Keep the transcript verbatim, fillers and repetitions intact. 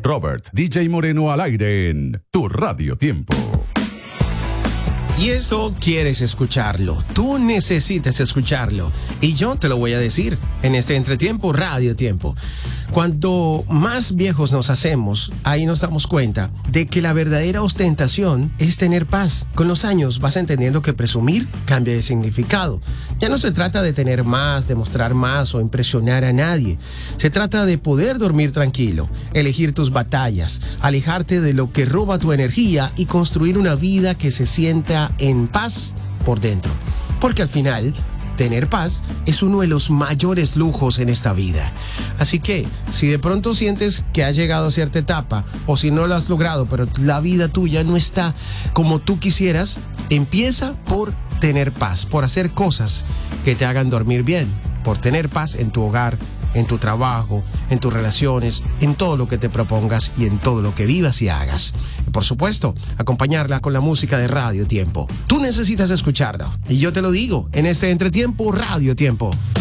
Robert, D J Moreno al aire en Tu Radio Tiempo. Y esto quieres escucharlo, tú necesitas escucharlo. Y yo te lo voy a decir en este entretiempo, Radio Tiempo. Cuando más viejos nos hacemos, ahí nos damos cuenta de que la verdadera ostentación es tener paz. Con los años vas entendiendo que presumir cambia de significado. Ya no se trata de tener más, de mostrar más o impresionar a nadie. Se trata de poder dormir tranquilo, elegir tus batallas, alejarte de lo que roba tu energía y construir una vida que se sienta en paz por dentro. Porque al final, tener paz es uno de los mayores lujos en esta vida. Así que, si de pronto sientes que has llegado a cierta etapa, o si no lo has logrado, pero la vida tuya no está como tú quisieras, empieza por tener paz, por hacer cosas que te hagan dormir bien, por tener paz en tu hogar, en tu trabajo, en tus relaciones, en todo lo que te propongas y en todo lo que vivas y hagas. Y por supuesto, acompañarla con la música de Radio Tiempo. Tú necesitas escucharla. Y yo te lo digo, en este entretiempo, Radio Tiempo.